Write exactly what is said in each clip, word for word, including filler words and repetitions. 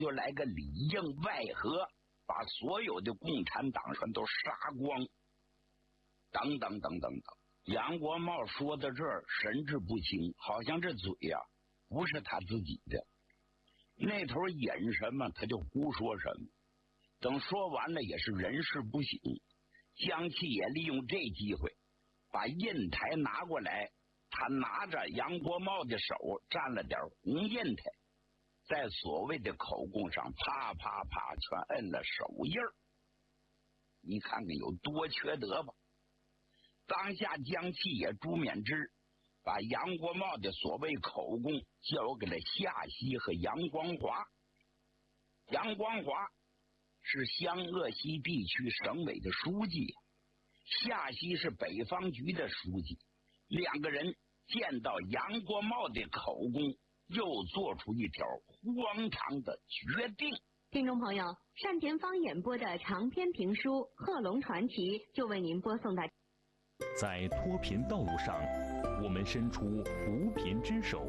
就来个里应外合，把所有的共产党全都杀光，等等等等等。杨国茂说到这儿神志不清，好像这嘴呀、啊、不是他自己的，那头演什么他就胡说什么。等说完了也是人事不省，江启也利用这机会把印台拿过来，他拿着杨国茂的手蘸了点红印台，在所谓的口供上啪啪啪全摁了手印儿，你看看有多缺德吧。当下江启也、朱勉之把杨国茂的所谓口供交给了夏曦和杨光华。杨光华是湘鄂西地区省委的书记，夏曦是北方局的书记，两个人见到杨国茂的口供，又做出一条荒唐的决定。 听众朋友，单田芳演播的长篇评书《贺龙传奇》就为您播送到。 在脱贫道路上，我们伸出扶贫之手；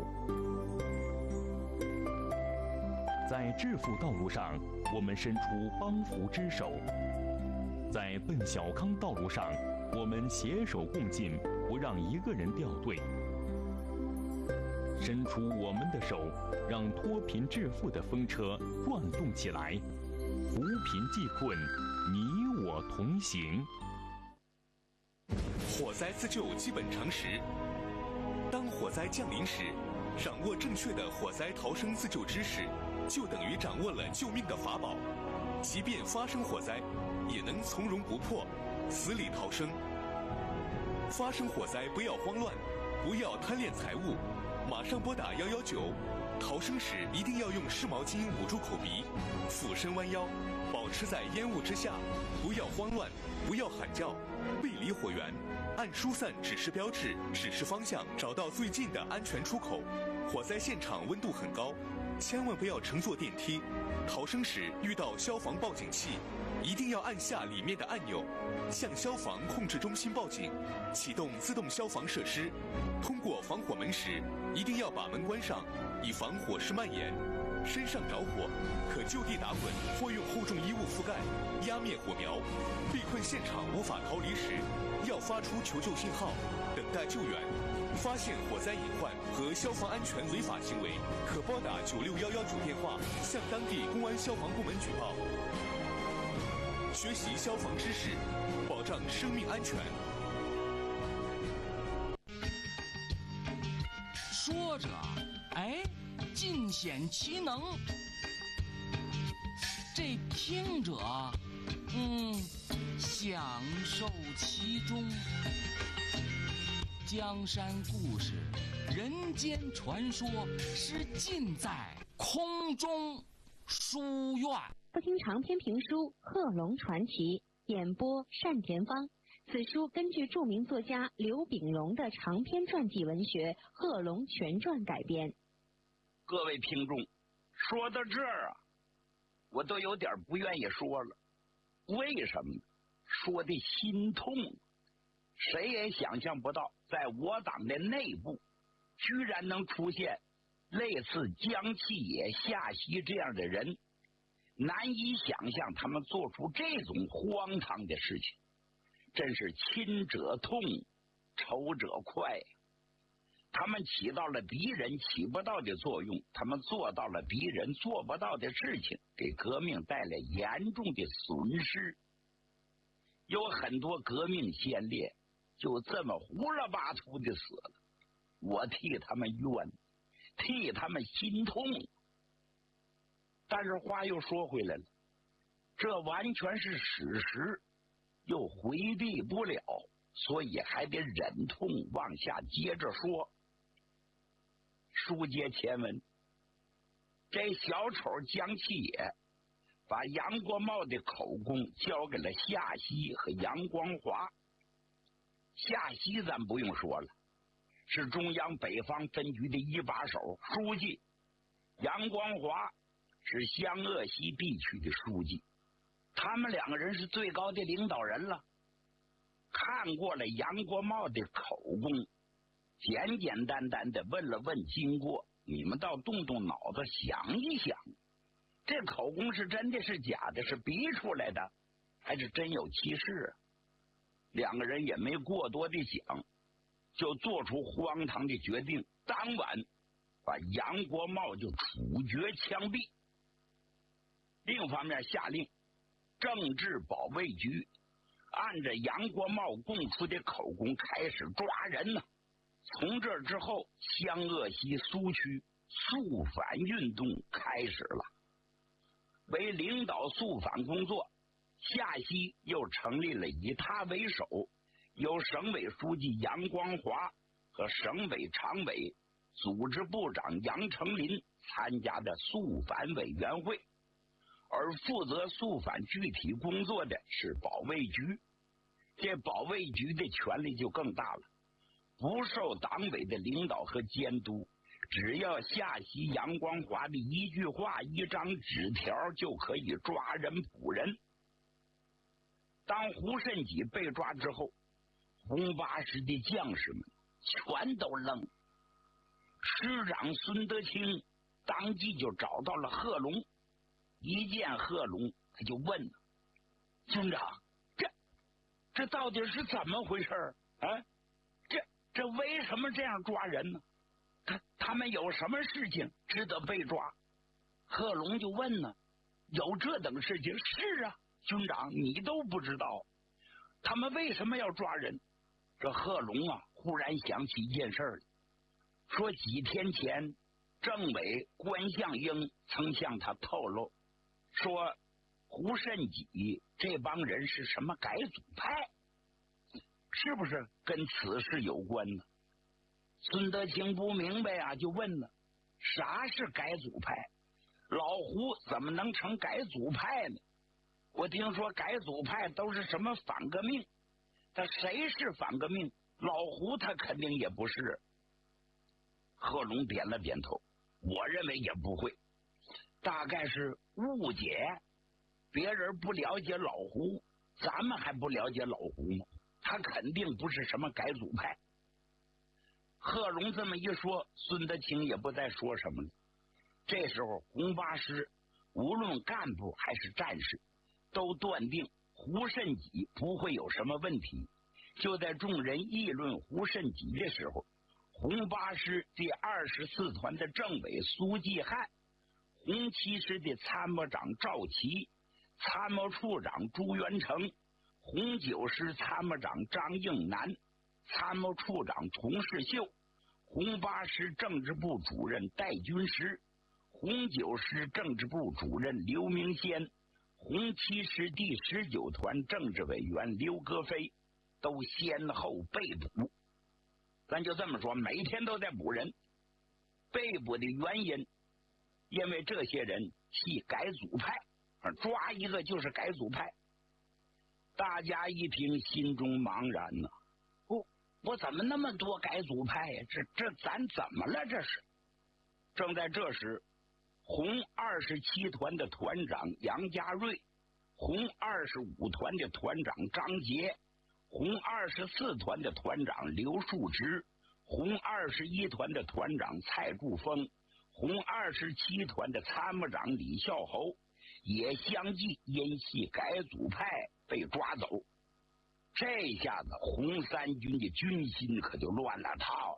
在致富道路上，我们伸出帮扶之手；在奔小康道路上，我们携手共进，不让一个人掉队。伸出我们的手，让脱贫致富的风车转动起来，扶贫济困，你我同行。 火灾自救基本常识：当火灾降临时，掌握正确的火灾逃生自救知识，就等于掌握了救命的法宝。即便发生火灾，也能从容不迫，死里逃生。发生火灾不要慌乱，不要贪恋财物，马上拨打一一九。逃生时一定要用湿毛巾捂住口鼻，俯身弯腰，保持在烟雾之下，不要慌乱，不要喊叫，背离火源，按疏散指示标志指示方向，找到最近的安全出口。火灾现场温度很高，千万不要乘坐电梯。逃生时遇到消防报警器，一定要按下里面的按钮，向消防控制中心报警，启动自动消防设施。通过防火门时，一定要把门关上，以防火势蔓延。身上着火，可就地打滚或用厚重衣物覆盖，压灭火苗。被困现场无法逃离时，要发出求救信号，等待救援。发现火灾隐患和消防安全违法行为，可拨打九六一一九电话向当地公安消防部门举报。学习消防知识，保障生命安全。 说着，哎，尽显其能；这听者，嗯，享受其中。江山故事、人间传说，是尽在空中书院。 收听长篇评书《贺龙传奇》，演播单田芳。此书根据著名作家刘秉荣的长篇传记文学《贺龙全传》改编。 各位听众，说到这儿啊，我都有点不愿意说了。为什么呢？说的心痛。谁也想象不到，在我党的内部居然能出现类似江启也、夏曦这样的人，难以想象他们做出这种荒唐的事情，真是亲者痛，仇者快。他们起到了敌人起不到的作用，他们做到了敌人做不到的事情，给革命带来严重的损失。有很多革命先烈就这么胡了八秃的死了，我替他们冤，替他们心痛。但是话又说回来了，这完全是史实，又回避不了，所以还得忍痛往下接着说。书接前文，这小丑江启也把杨国茂的口供交给了夏曦和杨光华。夏曦咱不用说了，是中央北方分局的一把手书记，杨光华是湘鄂西地区的书记，他们两个人是最高的领导人了。看过了杨国茂的口供，简简单单的问了问经过，你们倒动动脑子想一想， 这口供是真的是假的，是逼出来的，还是真有其事啊？两个人也没过多的想，就做出荒唐的决定，当晚把杨国茂就处决枪毙。另一方面下令政治保卫局按着杨国茂供出的口供开始抓人呢。从这之后，湘鄂西苏区肃反运动开始了。为领导肃反工作，夏曦又成立了以他为首，由省委书记杨光华和省委常委、组织部长杨成林参加的肃反委员会，而负责肃反具体工作的是保卫局。这保卫局的权力就更大了，不受党委的领导和监督，只要夏曦、杨光华的一句话、一张纸条就可以抓人捕人。当胡慎己被抓之后，红八师的将士们全都愣了。师长孙德清当即就找到了贺龙，一见贺龙，他就问了：“军长，这这到底是怎么回事啊？这这为什么这样抓人呢？他他们有什么事情值得被抓？”贺龙就问呢：“有这等事情？”“是啊，军长，你都不知道，他们为什么要抓人？”这贺龙啊，忽然想起一件事儿，说几天前政委关向英曾向他透露，说胡慎己这帮人是什么改组派，是不是跟此事有关呢？孙德清不明白啊，就问了：“啥是改组派？老胡怎么能成改组派呢？我听说改组派都是什么反革命，他谁是反革命？老胡他肯定也不是。”贺龙点了点头：“我认为也不会，大概是误解，别人不了解老胡，咱们还不了解老胡吗？他肯定不是什么改组派。”贺龙这么一说，孙德清也不再说什么了。这时候红八师无论干部还是战士都断定胡慎己不会有什么问题。就在众人议论胡慎己的时候，红八师第二十四团的政委苏继汉、红七师的参谋长赵琦、参谋处长朱元成、红九师参谋长张应南、参谋处长童世秀、红八师政治部主任戴军师、红九师政治部主任刘明先、红七师第十九团政治委员刘格飞都先后被捕。咱就这么说，每天都在捕人。被捕的原因，因为这些人系改组派，抓一个就是改组派。大家一听，心中茫然呢、啊。我我怎么那么多改组派呀？这这咱怎么了？这是。正在这时，红二十七团的团长杨家瑞，红二十五团的团长张杰，红二十四团的团长刘树直，红二十一团的团长蔡柱峰，红二十七团的参谋长李孝侯也相继因系改组派被抓走。这下子红三军的军心可就乱了套了，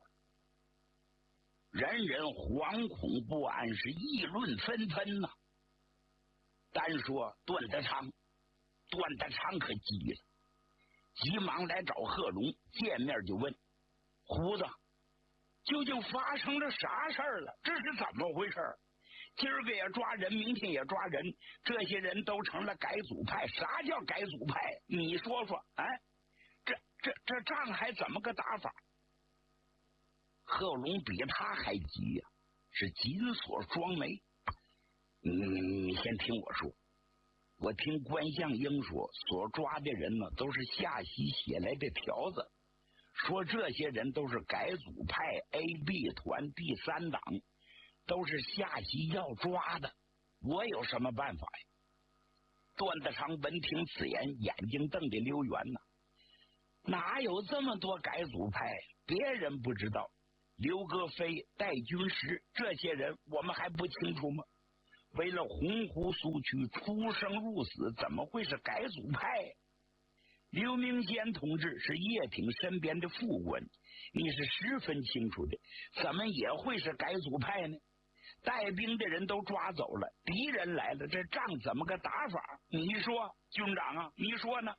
人人惶恐不安，是议论纷纷呐、啊。单说段德昌，段德昌可急了，急忙来找贺龙，见面就问：“胡子，究竟发生了啥事儿了？这是怎么回事？今儿个也抓人，明天也抓人，这些人都成了改组派。啥叫改组派？你说说，哎，这这这仗还怎么个打法？”贺龙比他还急呀、啊，是紧锁双眉。你你先听我说，我听关向英说，所抓的人呢都是夏曦写来的条子，说这些人都是改组派 A、B 团第三党，都是夏曦要抓的。我有什么办法呀？段德昌闻听此言，眼睛瞪得溜圆呢。哪有这么多改组派？别人不知道，刘格飞、戴军师这些人我们还不清楚吗？ 为了洪湖苏区出生入死，怎么会是改组派？刘明贤同志是叶挺身边的副官，你是十分清楚的，怎么也会是改组派呢？带兵的人都抓走了，敌人来了，这仗怎么个打法？你说，军长啊，你说呢？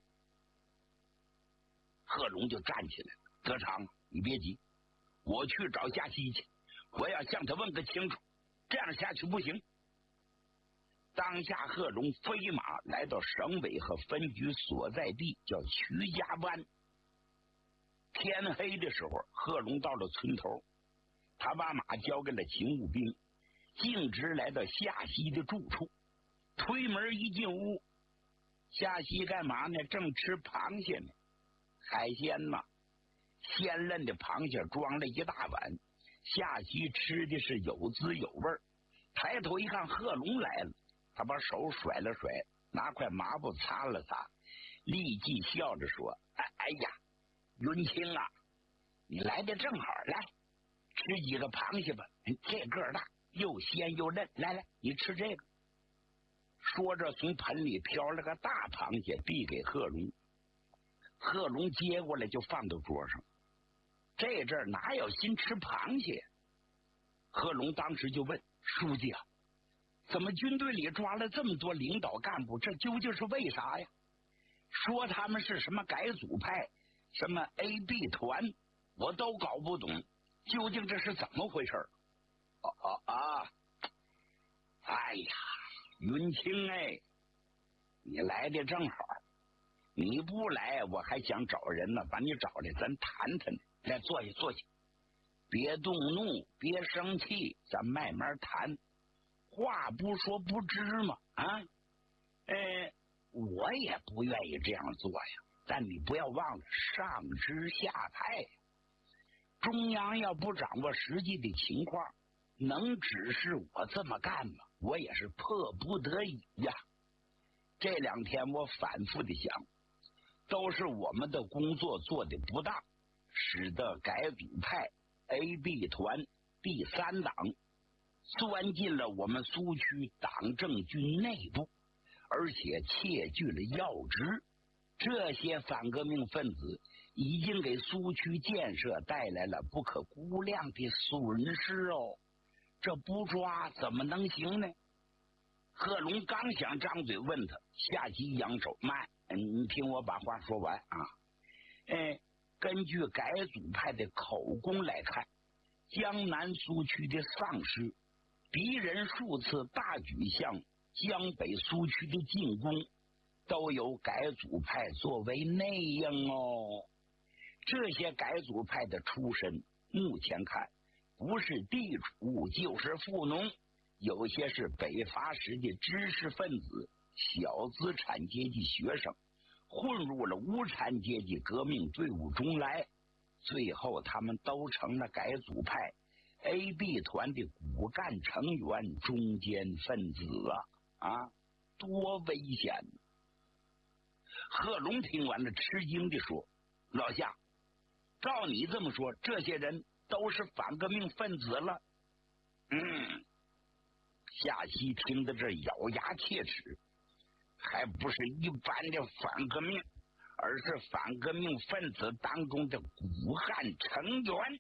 贺龙就站起来了，德常，你别急，我去找夏曦去，我要向他问个清楚，这样下去不行。当下贺龙飞马来到省委和分局所在地，叫曲家湾。天黑的时候，贺龙到了村头，他把马交给了勤务兵，径直来到夏曦的住处。推门一进屋，夏曦干嘛呢？正吃螃蟹呢，海鲜呐，鲜嫩的螃蟹装了一大碗。夏曦吃的是有滋有味，抬头一看贺龙来了，他把手甩了甩，拿块抹布擦了擦，立即笑着说：“哎哎呀，云清啊，你来的正好，来吃几个螃蟹吧，这个大，又鲜又嫩，来来，你吃这个。”说着，从盆里挑了个大螃蟹，递给贺龙。贺龙接过来就放到桌上。这阵儿哪有心吃螃蟹？贺龙当时就问书记啊，怎么军队里抓了这么多领导干部？这究竟是为啥呀？说他们是什么改组派，什么 A B 团，我都搞不懂，究竟这是怎么回事？哦哦啊！哎呀，云清哎，你来的正好，你不来我还想找人呢，把你找来咱谈谈。来，坐下坐下，别动怒，别生气，咱慢慢谈。话不说不知嘛，啊，呃，我也不愿意这样做呀，但你不要忘了上知下派，中央要不掌握实际的情况，能指示我这么干吗？我也是迫不得已呀。这两天我反复的想，都是我们的工作做的不当，使得改组派 A B 团第三党钻进了我们苏区党政军内部，而且窃据了要职。这些反革命分子已经给苏区建设带来了不可估量的损失哦，这不抓怎么能行呢？贺龙刚想张嘴问他，夏曦扬手，慢，你听我把话说完啊。哎，根据改组派的口供来看，江南苏区的丧失，敌人数次大举向江北苏区的进攻，都有改组派作为内应哦。这些改组派的出身，目前看不是地主就是富农，有些是北伐时的知识分子、小资产阶级学生，混入了无产阶级革命队伍中来，最后他们都成了改组派 A B 团的骨干成员、中间分子啊！啊，多危险！贺龙听完了，吃惊地说：“老夏，照你这么说，这些人都是反革命分子了？”嗯，夏曦听到这咬牙切齿，还不是一般的反革命，而是反革命分子当中的骨干成员。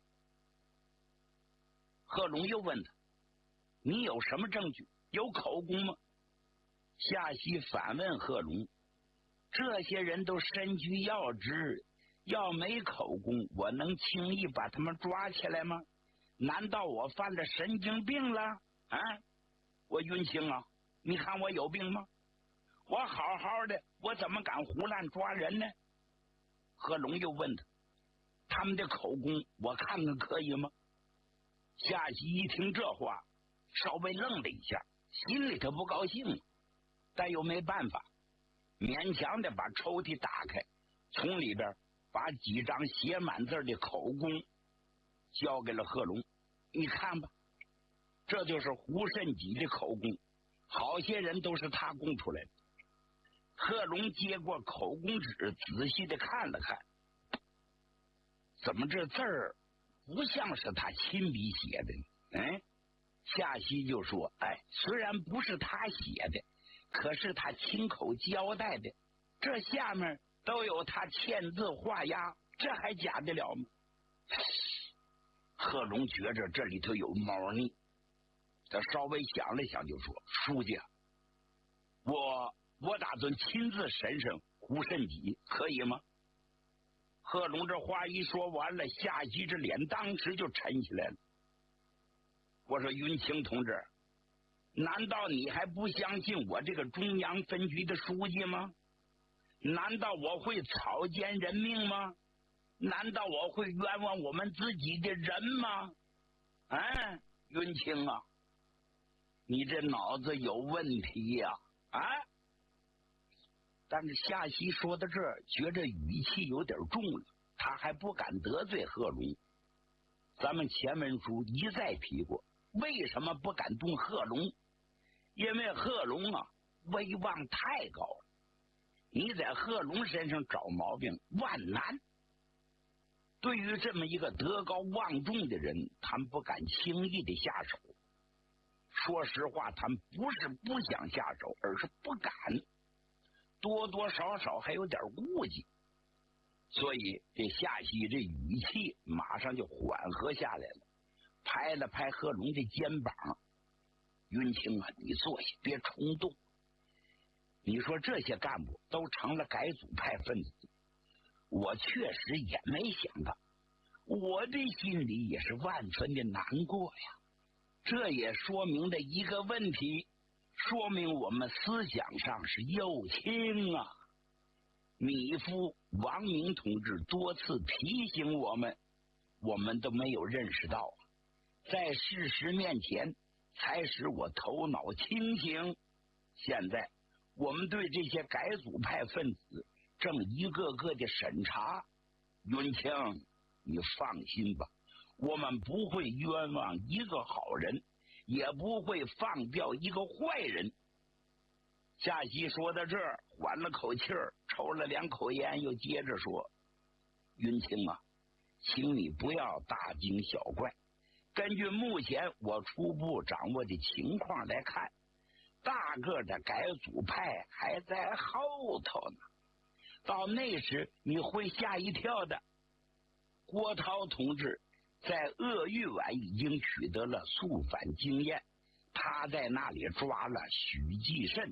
贺龙又问他：“你有什么证据？有口供吗？”夏曦反问贺龙：“这些人都身居要职，要没口供，我能轻易把他们抓起来吗？难道我犯了神经病了？啊，我云清啊，你看我有病吗？我好好的，我怎么敢胡乱抓人呢？”贺龙又问他：“他们的口供我看看可以吗？”夏曦一听这话，稍微愣了一下，心里头不高兴，但又没办法，勉强的把抽屉打开，从里边把几张写满字的口供交给了贺龙。你看吧，这就是胡慎己的口供，好些人都是他供出来的。贺龙接过口供纸，仔细的看了看，怎么这字儿不像是他亲笔写的呢？嗯， 夏曦就说：“哎，虽然不是他写的，可是他亲口交代的，这下面都有他签字画押，这还假得了吗？”贺龙觉着这里头有猫腻，他稍微想了想就说：“书记，我我打算亲自审审胡慎己，可以吗？”贺龙这话一说完了，夏曦这脸当时就沉起来了。我说：“云清同志，难道你还不相信我这个中央分局的书记吗？难道我会草菅人命吗？难道我会冤枉我们自己的人吗？哎，云清啊，你这脑子有问题呀！啊！”但是夏曦说到这儿，觉着语气有点重了，他还不敢得罪贺龙。咱们前文书一再提过，为什么不敢动贺龙？因为贺龙啊，威望太高了，你在贺龙身上找毛病万难。对于这么一个德高望重的人，他们不敢轻易的下手。说实话，他们不是不想下手，而是不敢，多多少少还有点顾忌。所以这夏曦这语气马上就缓和下来了，拍了拍贺龙的肩膀：“云清啊，你坐下，别冲动。你说这些干部都成了改组派分子，我确实也没想到，我的心里也是万分的难过呀。这也说明了一个问题，说明我们思想上是右倾啊。米夫王明同志多次提醒我们，我们都没有认识到，在事实面前才使我头脑清醒。现在我们对这些改组派分子正一个个的审查。云清，你放心吧，我们不会冤枉一个好人，也不会放掉一个坏人。”夏曦说到这儿，缓了口气儿，抽了两口烟，又接着说：“云清啊，请你不要大惊小怪。根据目前我初步掌握的情况来看，大个的改组派还在后头呢。到那时你会吓一跳的。郭涛同志在鄂豫皖已经取得了肃反经验，他在那里抓了许继慎。”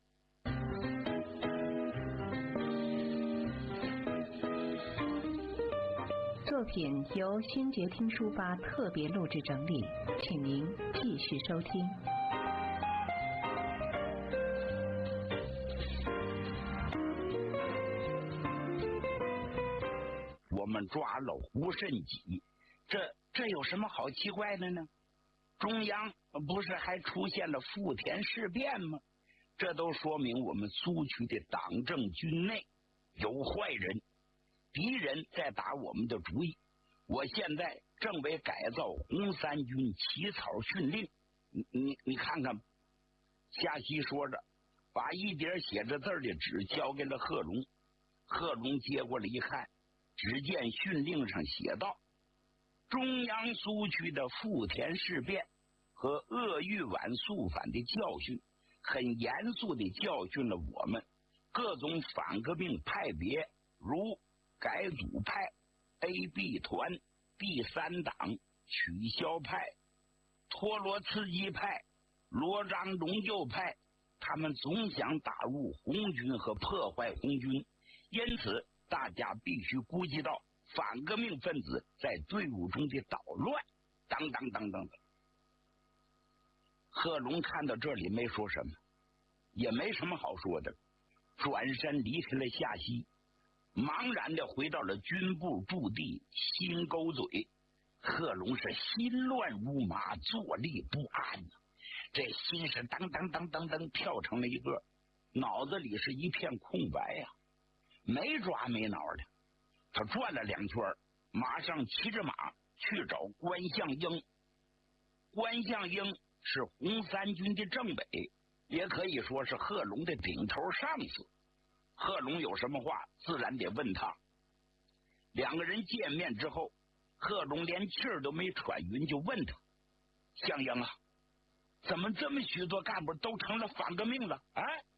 作品由新杰听书吧特别录制整理，请您继续收听。 我们抓了胡慎己，这这有什么好奇怪的呢？中央不是还出现了富田事变吗？这都说明我们苏区的党政军内有坏人，敌人在打我们的主意。我现在正为改造红三军起草训令，你你你看看。夏曦说着，把一叠写着字的纸交给了贺龙。贺龙接过来一看，只见训令上写道：“中央苏区的富田事变和鄂豫皖肃反的教训，很严肃地教训了我们各种反革命派别，如改组派、A B 团、第三党、取消派、托罗茨基派、罗章龙右派，他们总想打入红军和破坏红军，因此大家必须估计到反革命分子在队伍中的捣乱。”当当当当当。贺龙看到这里没说什么，也没什么好说的，转身离开了夏曦，茫然的回到了军部驻地新沟嘴。贺龙是心乱如麻，坐立不安啊，这心是当当当当当跳成了一个，脑子里是一片空白呀、啊，没抓没挠的。他转了两圈，马上骑着马去找关向英。关向英是红三军的政委，也可以说是贺龙的顶头上司。贺龙有什么话自然得问他。两个人见面之后，贺龙连气儿都没喘匀就问他：“向英啊， 怎么这么许多干部都成了反革命了？哎，